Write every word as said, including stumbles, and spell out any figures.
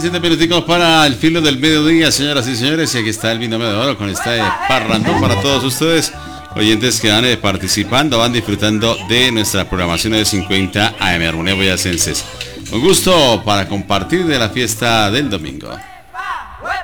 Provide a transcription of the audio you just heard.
siete minuticos para el filo del mediodía, señoras y señores. Y aquí está el binomio de oro con este parrandón para todos ustedes, oyentes que van eh, participando, van disfrutando de nuestra programación de cincuenta A M Armonía Boyacenses. Un gusto para compartir de la fiesta del domingo.